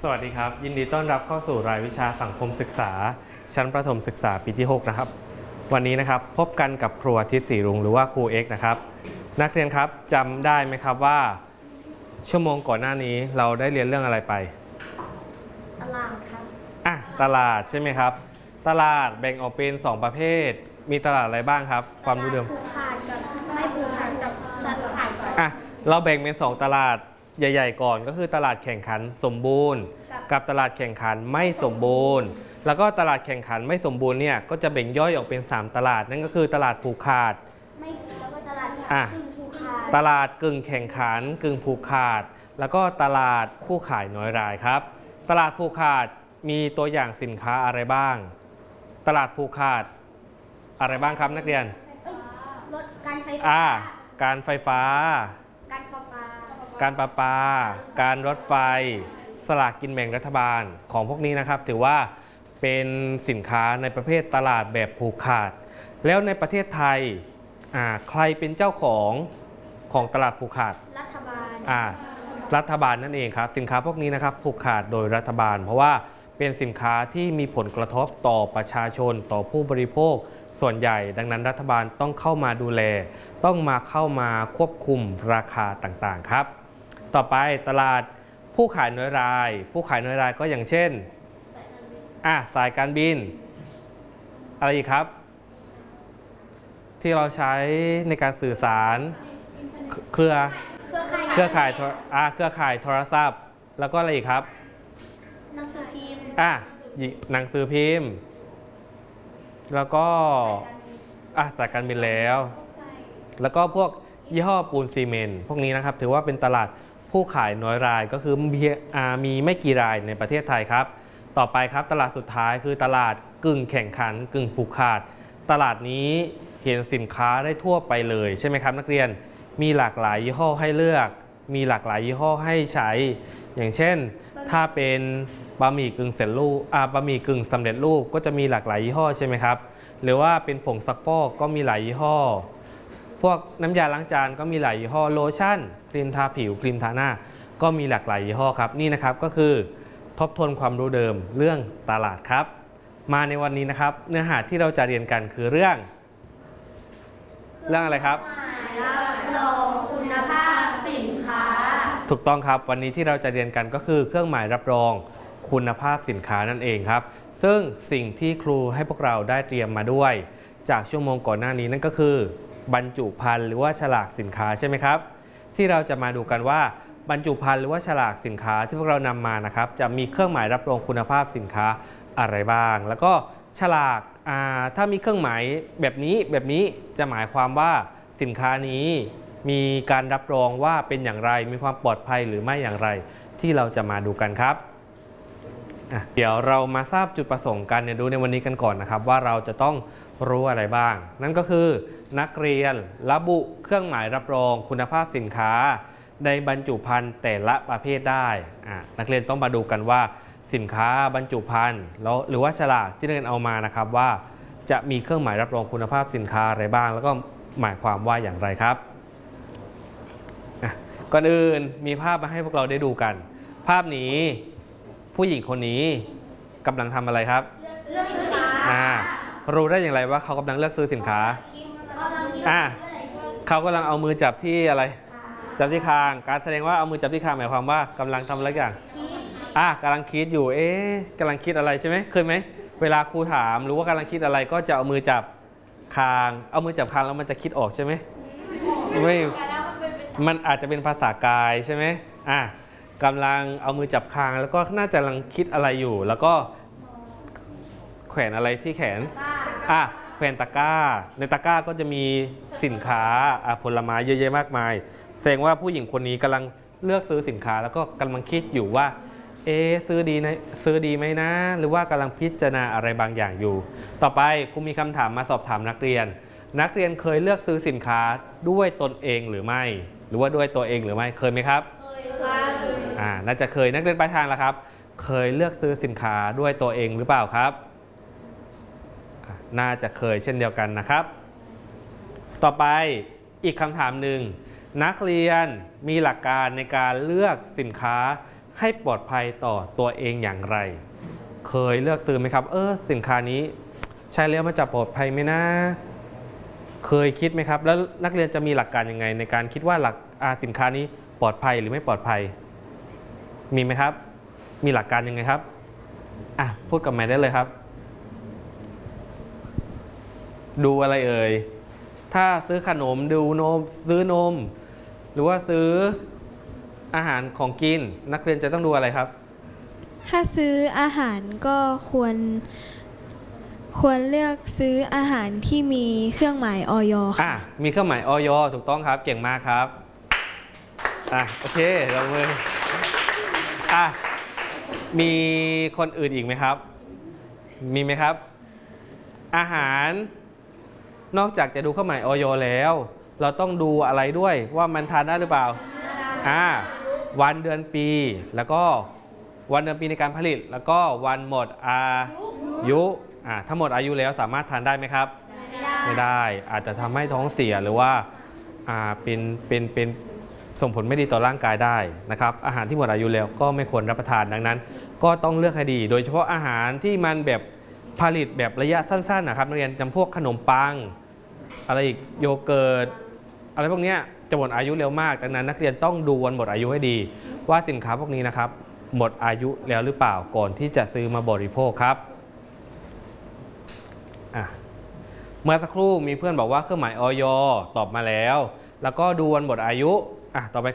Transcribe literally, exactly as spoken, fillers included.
สวัสดีครับยินดีต้อนรับเข้าสู่รายวิชาสังคมศึกษาชั้นประถมศึกษาปีที่หกนะครับวันนี้นะครับพบกันกับครูอาทิตย์ศรีรุ้งหรือว่าครูเอ็กซ์นะครับนักเรียนครับจำได้ไหมครับว่าชั่วโมงก่อนหน้านี้เราได้เรียนเรื่องอะไรไปตลาดครับอ่ะตลาดใช่ไหมครับตลาดแบ่งออกเป็นสองประเภทมีตลาดอะไรบ้างครับความรู้เดิมผูกขาดกับไม่ผูกขาดกับตลาดก่อนอ่ะเราแบ่งเป็นสองตลาดใหญ่ๆก่อนก็คือตลาดแข่งขันสมบูรณ์กับตลาดแข่งขันไม่สมบูรณ์แล้วก็ตลาดแข่งขันไม่สมบูรณ์เนี่ยก็จะแบ่งย่อยออกเป็นสามตลาดนั่นก็คือตลาดผูกขาดไม่แล้วก็ตลาดกึ่งผูกขาดตลาดกึ่งแข่งขันกึ่งผูกขาดแล้วก็ตลาดผู้ขายน้อยรายครับตลาดผูกขาดมีตัวอย่างสินค้าอะไรบ้างตลาดผูกขาดอะไรบ้างครับนักเรียนรถการไฟฟ้าการไฟฟ้าการประปาการประปาการรถไฟสลากกินแบ่งรัฐบาลของพวกนี้นะครับถือว่าเป็นสินค้าในประเภทตลาดแบบผูกขาดแล้วในประเทศไทยใครเป็นเจ้าของของตลาดผูกขาดรัฐบาลรัฐบาลนั่นเองครับสินค้าพวกนี้นะครับผูกขาดโดยรัฐบาลเพราะว่าเป็นสินค้าที่มีผลกระทบต่อประชาชนต่อผู้บริโภคส่วนใหญ่ดังนั้นรัฐบาลต้องเข้ามาดูแลต้องมาเข้ามาควบคุมราคาต่างๆครับต่อไปตลาดผู้ขายน้อยรายผู้ขายน้อยรายก็อย่างเช่นอ่ะสายการบินอะไรอีกครับที่เราใช้ในการสื่อสารเครือเครือข่ายอ่ะเครือข่ายโทรศัพท์แล้วก็อะไรอีกครับหนังสือพิมพ์อ่ะหนังสือพิมพ์แล้วก็อ่ะสายการบินแล้วแล้วก็พวกยี่ห้อปูนซีเมนต์พวกนี้นะครับถือว่าเป็นตลาดผู้ขายน้อยรายก็คือมีมีไม่กี่รายในประเทศไทยครับต่อไปครับตลาดสุดท้ายคือตลาดกึ่งแข่งขันกึ่งผูกขาดตลาดนี้เห็นสินค้าได้ทั่วไปเลยใช่ไหมครับนักเรียนมีหลากหลายยี่ห้อให้เลือกมีหลากหลายยี่ห้อให้ใช้อย่างเช่นถ้าเป็นบะหมี่กึ่งเสร็จรูปอ่าบะหมี่กึ่งสำเร็จรูปก็จะมีหลากหลายยี่ห้อใช่ไหมครับหรือว่าเป็นผงซักฟอกก็มีหลายยี่ห้อพวกน้ำยาล้างจานก็มีหลายยี่ห้อโลชั่นครีมทาผิวครีมทาหน้าก็มีหลากหลายยี่ห้อครับนี่นะครับก็คือทบทวนความรู้เดิมเรื่องตลาดครับมาในวันนี้นะครับเนื้อหาที่เราจะเรียนกันคือเรื่องเรื่องอะไรครับรับรองคุณภาพสินค้าถูกต้องครับวันนี้ที่เราจะเรียนกันก็คือเครื่องหมายรับรองคุณภาพสินค้านั่นเองครับซึ่งสิ่งที่ครูให้พวกเราได้เตรียมมาด้วยจากชั่วโมงก่อนหน้านี้นั่นก็คือบรรจุภัณฑ์หรือว่าฉลากสินค้าใช่ไหมครับที่เราจะมาดูกันว่าบรรจุภัณฑ์หรือว่าฉลากสินค้าที่พวกเรานำมานะครับจะมีเครื่องหมายรับรองคุณภาพสินค้าอะไรบ้างแล้วก็ฉลากถ้ามีเครื่องหมายแบบนี้แบบนี้จะหมายความว่าสินค้านี้มีการรับรองว่าเป็นอย่างไรมีความปลอดภัยหรือไม่อย่างไรที่เราจะมาดูกันครับเดี๋ยวเรามาทราบจุดประสงค์การเรียนรู้ในวันนี้กันก่อนนะครับว่าเราจะต้องรู้อะไรบ้างนั่นก็คือนักเรียนระบุเครื่องหมายรับรองคุณภาพสินค้าในบรรจุภัณฑ์แต่ละประเภทได้นักเรียนต้องมาดูกันว่าสินค้าบรรจุภัณฑ์หรือว่าฉลากที่นักเรียนเอามานะครับว่าจะมีเครื่องหมายรับรองคุณภาพสินค้าอะไรบ้างแล้วก็หมายความว่าอย่างไรครับก่อนอื่นมีภาพมาให้พวกเราได้ดูกันภาพนี้ผู้หญิงคนนี้กำลังทำอะไรครับเลือกซื้อสินค้ารู้ได้อย่างไรว่าเขากำลังเลือกซื้อสินค้าอ่าเขากำลังเอามือจับที่อะไรจับที่คางการแสดงว่าเอามือจับที่คางหมายความว่ากำลังทำอะไรอย่างอ่ะกำลังคิดอยู่เอ๊ะกำลังคิดอะไรใช่ไหมเคยไหมเวลาครูถามหรือว่ากำลังคิดอะไรก็จะเอามือจับคางเอามือจับคางแล้วมันจะคิดออกใช่ไหมไม่มันอาจจะเป็นภาษากายใช่ไหมอ่ะกำลังเอามือจับคางแล้วก็น่าจะกำลังคิดอะไรอยู่แล้วก็แขวนอะไรที่แขนอ่ะแขวนตะกร้าในตะกร้าก็จะมีสินค้าผลไม้เยอะแยะมากมายแสดงว่าผู้หญิงคนนี้กำลังเลือกซื้อสินค้าแล้วก็กำลังคิดอยู่ว่าเอ๊ะซื้อดีนะซื้อดีไหมนะหรือว่ากำลังพิจารณาอะไรบางอย่างอยู่ต่อไปครูมีคำถามมาสอบถามนักเรียนนักเรียนเคยเลือกซื้อสินค้าด้วยตนเองหรือไม่หรือว่าด้วยตัวเองหรือไม่เคยไหมครับเคยครับอ่าน่าจะเคยนักเรียนปลายทางแล้วครับเคยเลือกซื้อสินค้าด้วยตัวเองหรือเปล่าครับน่าจะเคยเช่นเดียวกันนะครับต่อไปอีกคำถามหนึ่งนักเรียนมีหลักการในการเลือกสินค้าให้ปลอดภัยต่อตัวเองอย่างไร เคยเลือกซื้อไหมครับเออสินค้านี้ใช้แล้วมันจะปลอดภัยไหมนะเคยคิดไหมครับแล้วนักเรียนจะมีหลักการยังไงในการคิดว่าหลักสินค้านี้ปลอดภัยหรือไม่ปลอดภัยมีไหมครับมีหลักการยังไงครับอ่ะพูดกับแม่ได้เลยครับดูอะไรเอ่ยถ้าซื้อขนมดูนมซื้อนมหรือว่าซื้ออาหารของกินนักเรียนจะต้องดูอะไรครับถ้าซื้ออาหารก็ควรควรเลือกซื้ออาหารที่มีเครื่องหมายอย.ค่ะอ่ะมีเครื่องหมายอย.ถูกต้องครับเก่งมากครับอ่ะโอเคเรามืออ่ะมีคนอื่นอีกไหมครับมีไหมครับอาหารนอกจากจะดูเครื่องหมายอย.แล้วเราต้องดูอะไรด้วยว่ามันทานได้หรือเปล่าอ่าวันเดือนปีแล้วก็วันเดือนปีในการผลิตแล้วก็วันหมดอายุอ่าถ้าหมดอายุแล้วสามารถทานได้ไหมครับไม่ได้อาจจะทำให้ท้องเสียหรือว่าอ่าเป็นเป็นเป็นส่งผลไม่ดีต่อร่างกายได้นะครับอาหารที่หมดอายุแล้วก็ไม่ควรรับประทานดังนั้นก็ต้องเลือกให้ดีโดยเฉพาะอาหารที่มันแบบผลิตแบบระยะสั้นๆนะครับนักเรียนจำพวกขนมปังอะไรอีกโยเกิร์ตอะไรพวกนี้จะหมดอายุเร็วมากดังนั้นนักเรียนต้องดูวันหมดอายุให้ดีว่าสินค้าพวกนี้นะครับหมดอายุแล้วหรือเปล่าก่อนที่จะซื้อมาบริโภคครับอ่ะเมื่อสักครู่มีเพื่อนบอกว่าเครื่องหมายอย.ตอบมาแล้วแล้วก็ดูวันหมดอายุอ่ะต่อไป